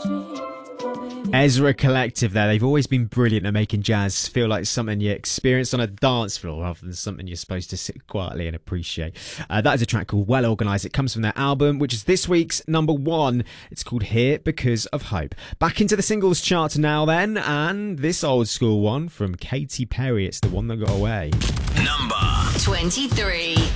Ezra Collective there. They've always been brilliant at making jazz feel like something you experienced on a dance floor rather than something you're supposed to sit quietly and appreciate. That is a track called Well Organised. It comes from their album, which is this week's number 1. It's called Here Because of Hope. Back into the singles chart now then, and this old school one from Katy Perry. It's The One That Got Away. Number 23.